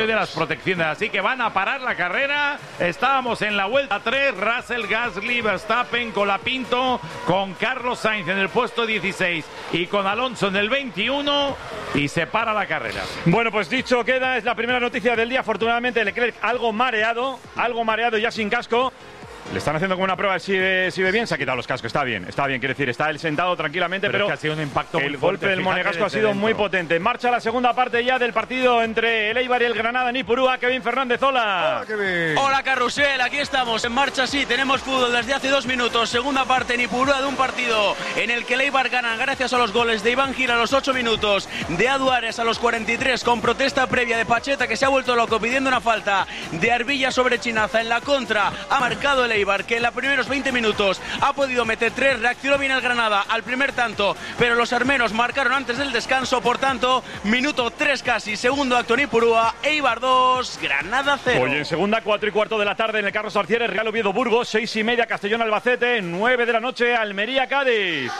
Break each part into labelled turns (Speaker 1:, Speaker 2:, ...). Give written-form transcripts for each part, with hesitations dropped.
Speaker 1: de las protecciones. Así que van a parar la carrera. Estábamos en la vuelta 3. Russell, Gasly, Verstappen, Colapinto, con Carlos Sainz en el puesto 16 y con Alonso en el 21. Y se para la carrera.
Speaker 2: Bueno, pues dicho queda, es la primera noticia del día. Afortunadamente Leclerc algo mareado ya sin casco. Le están haciendo como una prueba si ve bien, se ha quitado los cascos, está bien, quiere decir, está él sentado tranquilamente, pero
Speaker 1: es que ha sido un impacto
Speaker 2: el
Speaker 1: muy
Speaker 2: golpe
Speaker 1: fuerte,
Speaker 2: del monegasco ha sido muy potente. En marcha la segunda parte ya del partido entre el Eibar y el Granada en Ipurúa. Kevin Fernández, hola.
Speaker 3: Hola, Kevin.
Speaker 4: Hola, Carrusel, aquí estamos, en marcha, sí, tenemos fútbol desde hace 2 minutos, segunda parte en Ipurúa de un partido en el que el Eibar gana gracias a los goles de Iván Gil a los 8 minutos, de Aduares a los 43, con protesta previa de Pacheta, que se ha vuelto loco pidiendo una falta de Arbilla sobre Chinaza. En la contra ha marcado el Eibar, que en la primeros 20 minutos ha podido meter 3, reaccionó bien el Granada al primer tanto, pero los armenos marcaron antes del descanso, por tanto, minuto 3 casi, segundo acto en Ipurúa, Eibar 2, Granada 0.
Speaker 2: Hoy en segunda, 4:15 de la tarde en el Carlos Arcieres, Real Oviedo Burgos, 6:30 Castellón Albacete, 9 de la noche Almería Cádiz.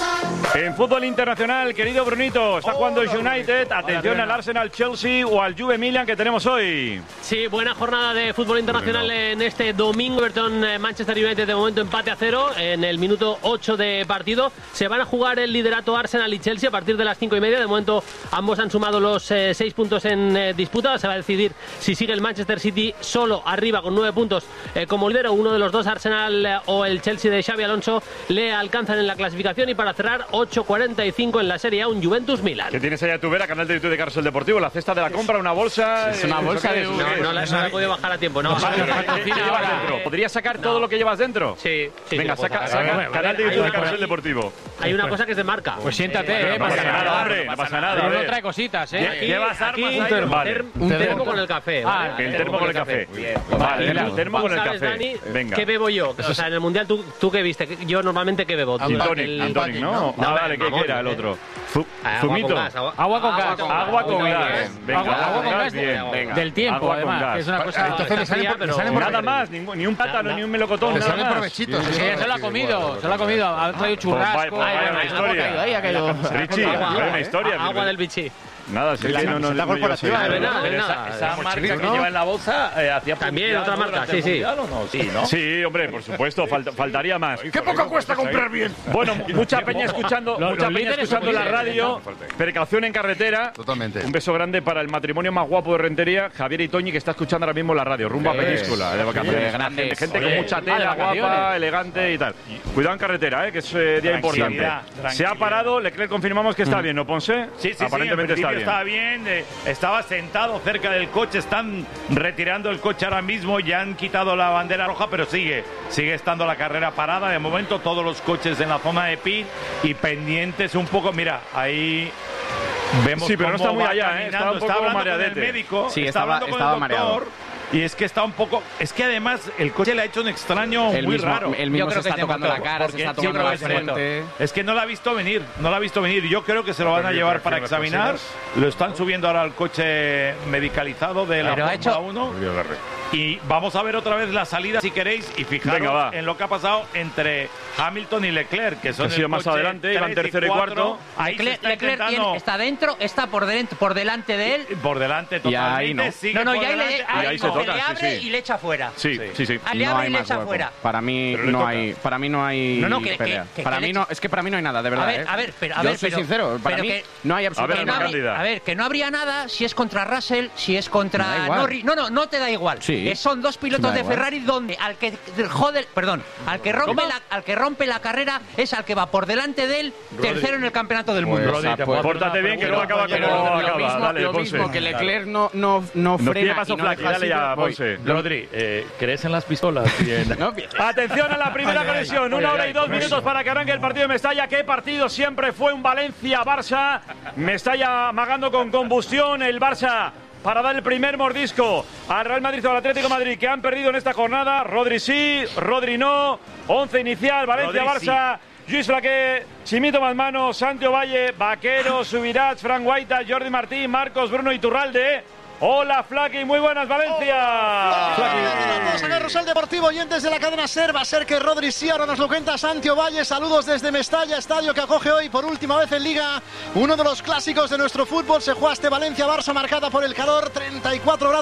Speaker 2: En fútbol internacional, querido Brunito, está jugando el United, atención al Arsenal Chelsea o al Juve Milan que tenemos hoy.
Speaker 5: Sí, buena jornada de fútbol internacional en este domingo. Everton Manchester United de momento empate a 0 en el minuto 8 de partido. Se van a jugar el liderato Arsenal y Chelsea a partir de las 5:30. De momento ambos han sumado los 6 puntos en disputa. Se va a decidir si sigue el Manchester City solo arriba con 9 puntos como lidero. Uno de los dos, Arsenal o el Chelsea de Xabi Alonso, le alcanzan en la clasificación. Y para cerrar, 8:45 en la Serie A, un Juventus Milan.
Speaker 2: ¿Qué tienes ahí a tu vera? Canal de YouTube de Carrusel Deportivo. La cesta de la compra, una bolsa.
Speaker 5: Es una bolsa de... No la he podido bajar a tiempo. No,
Speaker 2: ¿Podrías sacar todo lo que llevas dentro?
Speaker 5: Sí.
Speaker 2: Venga, saca canal de YouTube de Carrusel Deportivo.
Speaker 5: Hay una cosa que es de marca.
Speaker 6: Pues siéntate,
Speaker 2: no pasa nada, hombre, no pasa nada.
Speaker 6: No trae cositas,
Speaker 2: Llevas armas ahí.
Speaker 5: Un termo con el café.
Speaker 2: El termo con el café. Vale, el termo con el café. Venga.
Speaker 5: ¿Qué bebo yo? O sea, en el Mundial, ¿tú qué viste? Yo normalmente, ¿qué bebo?
Speaker 2: Antonic, ¿no? Vale, ¿qué era el otro? Zumito.
Speaker 6: Agua con gas.
Speaker 2: Agua con gas. Venga, agua con gas, bien.
Speaker 6: Del tiempo, además, que es una cosa...
Speaker 3: Entonces le salen
Speaker 2: nada más, ni un plátano, ni un melocotón,
Speaker 3: le
Speaker 2: nada
Speaker 3: salen
Speaker 2: más.
Speaker 3: provechitos.
Speaker 6: Se lo ha comido, ha traído churrasco.
Speaker 2: Una historia. Richie, una historia.
Speaker 5: Agua del bichí.
Speaker 2: Nada, si no
Speaker 3: la corporativa.
Speaker 1: Esa marca que lleva en la bolsa hacía
Speaker 5: también otra marca, sí.
Speaker 2: Sí, hombre, por supuesto, faltaría más.
Speaker 3: ¿Qué poco cuesta comprar bien?
Speaker 2: Bueno, mucha peña escuchando la radio. Precaución en carretera.
Speaker 3: Totalmente.
Speaker 2: Un beso grande para el matrimonio más guapo de Rentería, Javier y Toñi, que está escuchando ahora mismo la radio, rumbo a Peñíscola, de vacaciones. Gente con mucha tela, guapa, elegante y tal. Cuidado en carretera, que es día importante. Se ha parado, Leclerc confirmamos que está bien, ¿no, Ponce?
Speaker 1: Sí,
Speaker 2: aparentemente está bien.
Speaker 1: Estaba bien, estaba sentado cerca del coche, están retirando el coche ahora mismo, ya han quitado la bandera roja, pero sigue estando la carrera parada. De momento todos los coches en la zona de pit y pendientes un poco, mira, ahí vemos
Speaker 2: pero no está muy allá,
Speaker 1: está un poco mareadete. Con el médico,
Speaker 7: sí,
Speaker 1: estaba con el doctor,
Speaker 7: mareado.
Speaker 1: Y es que está un poco... Es que además el coche le ha hecho un extraño muy raro.
Speaker 7: Él mismo se está tocando la cara, se está tocando la frente.
Speaker 1: Es que no la ha visto venir, Yo creo que se lo van a llevar para examinar. Lo están subiendo ahora al coche medicalizado de la Fórmula 1. Y vamos a ver otra vez la salida, si queréis, y fijaros en lo que ha pasado entre Hamilton y Leclerc, que son
Speaker 2: ha sido más adelante, iban tercero y cuarto.
Speaker 8: Ahí Leclerc está dentro, está por delante de él.
Speaker 1: Por delante totalmente.
Speaker 7: Y
Speaker 2: ahí se toca,
Speaker 8: le abre y le echa fuera.
Speaker 2: Sí.
Speaker 8: Le abre y le echa fuera.
Speaker 7: Para mí no hay pelea. Para mí no, es que para mí no hay nada, de verdad.
Speaker 8: A ver,
Speaker 7: yo soy sincero, para mí no hay absolutamente.
Speaker 8: A ver, que no habría nada si es contra Russell, si es contra Norris. No te da igual. Son dos pilotos de Ferrari donde al que rompe la carrera es al que va por delante de él, tercero en el campeonato del mundo.
Speaker 2: Pórtate bien, que luego acaba como acaba.
Speaker 7: Lo mismo que Leclerc no frena.
Speaker 2: Dale ya, Ponce.
Speaker 1: Rodri, ¿crees en las pistolas?
Speaker 2: Atención a la primera conexión. 1 hora y 2 minutos para que arranque el partido de Mestalla. ¿Qué partido siempre fue un Valencia-Barça? Mestalla amagando con combustión. El Barça para dar el primer mordisco al Real Madrid o al Atlético de Madrid, que han perdido en esta jornada. Rodri sí, Rodri no. 11 inicial, Valencia-Barça. Lluís Flaqué, Chimito Manzano, Santi Ovalle, Vaquero, Subirats, Fran Guaita, Jordi Martín, Marcos, Bruno Iturralde. Hola, Flaky, muy buenas, Valencia.
Speaker 9: Vamos a Carrusel Deportivo, oyentes de la cadena SER. Va a ser que Rodri sí, ahora nos lo cuenta Santi Ovalle. Saludos desde Mestalla, estadio que acoge hoy por última vez en Liga uno de los clásicos de nuestro fútbol. Se juega este Valencia-Barça, marcada por el calor, 34 grados.